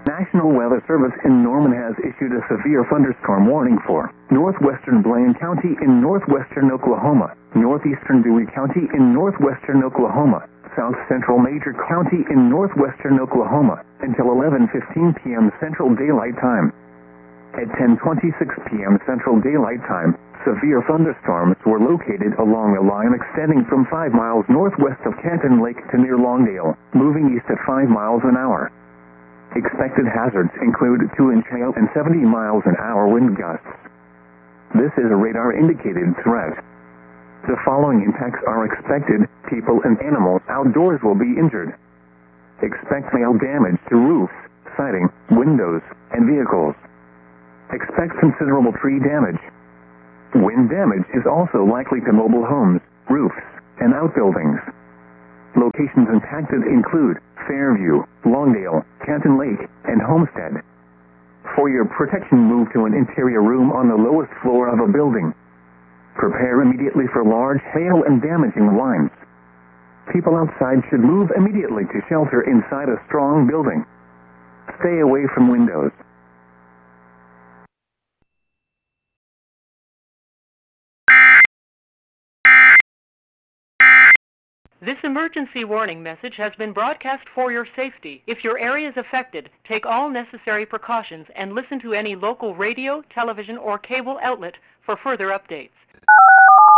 National Weather Service in Norman has issued a severe thunderstorm warning for northwestern Blaine County in northwestern Oklahoma, northeastern Dewey County in northwestern Oklahoma, south central Major County in northwestern Oklahoma, until 11:15 p.m. Central Daylight Time. At 10:26 p.m. Central Daylight Time, severe thunderstorms were located along a line extending from 5 miles northwest of Canton Lake to near Longdale, moving east at 5 miles an hour. Expected hazards include 2-inch hail and 70 miles an hour wind gusts. This is a radar-indicated threat. The following impacts are expected: people and animals outdoors will be injured. Expect hail damage to roofs, siding, windows, and vehicles. Expect considerable tree damage. Wind damage is also likely to mobile homes, roofs, and outbuildings. Locations impacted include Fairview, Longdale, Canton Lake, and Homestead. For your protection, move to an interior room on the lowest floor of a building. Prepare immediately for large hail and damaging winds. People outside should move immediately to shelter inside a strong building. Stay away from windows. This emergency warning message has been broadcast for your safety. If your area is affected, take all necessary precautions and listen to any local radio, television, or cable outlet for further updates.